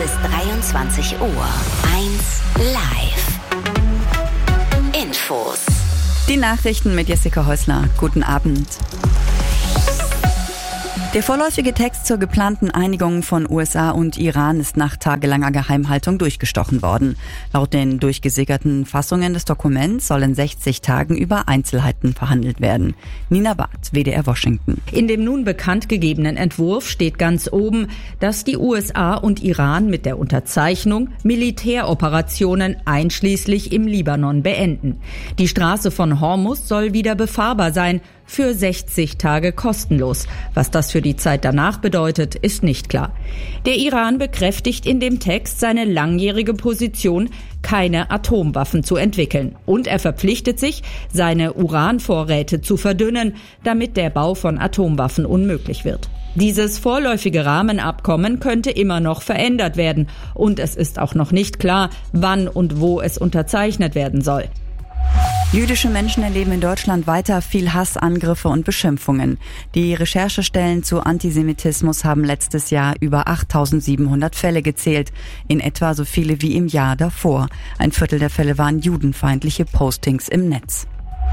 ist 23 Uhr. 1 live. Infos. Die Nachrichten mit Jessica Häusler. Guten Abend. Der vorläufige Text zur geplanten Einigung von USA und Iran ist nach tagelanger Geheimhaltung durchgestochen worden. Laut den durchgesickerten Fassungen des Dokuments soll in 60 Tagen über Einzelheiten verhandelt werden. Nina Barth, WDR Washington. In dem nun bekannt gegebenen Entwurf steht ganz oben, dass die USA und Iran mit der Unterzeichnung Militäroperationen einschließlich im Libanon beenden. Die Straße von Hormuz soll wieder befahrbar sein, für 60 Tage kostenlos. Was das für die Zeit danach bedeutet, ist nicht klar. Der Iran bekräftigt in dem Text seine langjährige Position, keine Atomwaffen zu entwickeln. Und er verpflichtet sich, seine Uranvorräte zu verdünnen, damit der Bau von Atomwaffen unmöglich wird. Dieses vorläufige Rahmenabkommen könnte immer noch verändert werden. Und es ist auch noch nicht klar, wann und wo es unterzeichnet werden soll. Jüdische Menschen erleben in Deutschland weiter viel Hass, Angriffe und Beschimpfungen. Die Recherchestellen zu Antisemitismus haben letztes Jahr über 8.700 Fälle gezählt, in etwa so viele wie im Jahr davor. Ein Viertel der Fälle waren judenfeindliche Postings im Netz.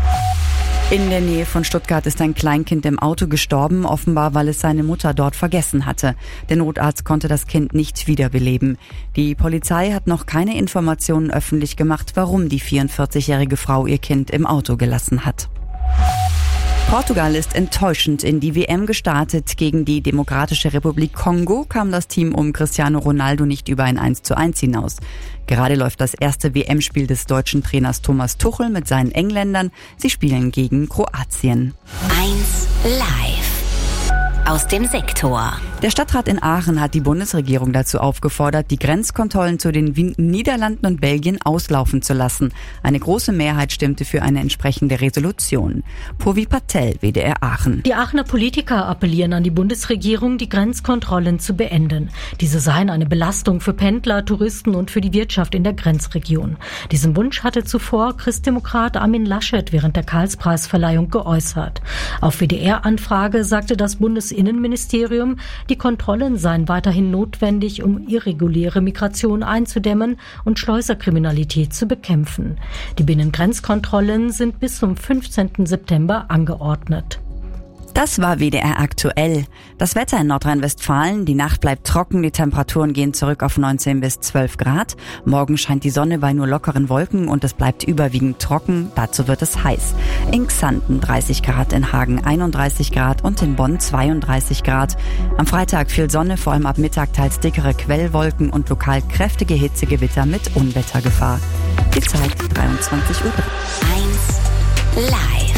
In der Nähe von Stuttgart ist ein Kleinkind im Auto gestorben, offenbar weil es seine Mutter dort vergessen hatte. Der Notarzt konnte das Kind nicht wiederbeleben. Die Polizei hat noch keine Informationen öffentlich gemacht, warum die 44-jährige Frau ihr Kind im Auto gelassen hat. Portugal ist enttäuschend in die WM gestartet. Gegen die Demokratische Republik Kongo kam das Team um Cristiano Ronaldo nicht über ein 1:1 hinaus. Gerade läuft das erste WM-Spiel des deutschen Trainers Thomas Tuchel mit seinen Engländern. Sie spielen gegen Kroatien. 1 live. Aus dem Sektor. Der Stadtrat in Aachen hat die Bundesregierung dazu aufgefordert, die Grenzkontrollen zu den Niederlanden und Belgien auslaufen zu lassen. Eine große Mehrheit stimmte für eine entsprechende Resolution. Purvi Patel, WDR Aachen. Die Aachener Politiker appellieren an die Bundesregierung, die Grenzkontrollen zu beenden. Diese seien eine Belastung für Pendler, Touristen und für die Wirtschaft in der Grenzregion. Diesen Wunsch hatte zuvor Christdemokrat Armin Laschet während der Karlspreisverleihung geäußert. Auf WDR-Anfrage sagte das Bundesinnenministerium, die Kontrollen seien weiterhin notwendig, um irreguläre Migration einzudämmen und Schleuserkriminalität zu bekämpfen. Die Binnengrenzkontrollen sind bis zum 15. September angeordnet. Das war WDR aktuell. Das Wetter in Nordrhein-Westfalen. Die Nacht bleibt trocken, die Temperaturen gehen zurück auf 19 bis 12 Grad. Morgen scheint die Sonne bei nur lockeren Wolken und es bleibt überwiegend trocken. Dazu wird es heiß. In Xanten 30 Grad, in Hagen 31 Grad und in Bonn 32 Grad. Am Freitag viel Sonne, vor allem ab Mittag teils dickere Quellwolken und lokal kräftige Hitzegewitter mit Unwettergefahr. Die Zeit 23 Uhr. 1 live.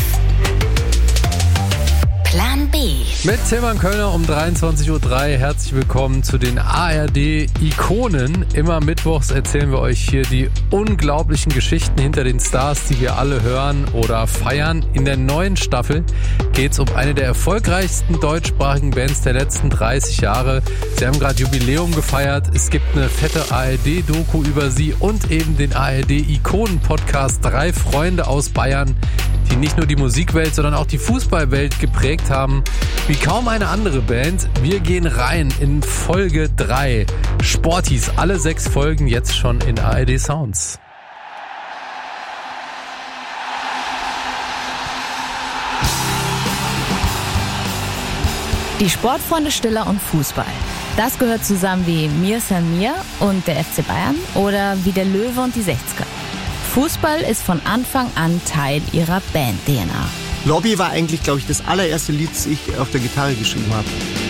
Plan B. Mit Tilman Kölner um 23.03 Uhr. Herzlich willkommen zu den ARD-Ikonen. Immer mittwochs erzählen wir euch hier die unglaublichen Geschichten hinter den Stars, die wir alle hören oder feiern. In der neuen Staffel geht es um eine der erfolgreichsten deutschsprachigen Bands der letzten 30 Jahre. Sie haben gerade Jubiläum gefeiert. Es gibt eine fette ARD-Doku über sie und eben den ARD-Ikonen-Podcast 3 Freunde aus Bayern, die nicht nur die Musikwelt, sondern auch die Fußballwelt geprägt haben, wie kaum eine andere Band. Wir gehen rein in Folge 3. Sporties, alle 6 Folgen jetzt schon in ARD Sounds. Die Sportfreunde Stiller und Fußball. Das gehört zusammen wie Mir San Mir und der FC Bayern oder wie der Löwe und die 60er. Fußball ist von Anfang an Teil ihrer Band-DNA. Lobby war eigentlich, glaube ich, das allererste Lied, das ich auf der Gitarre geschrieben habe.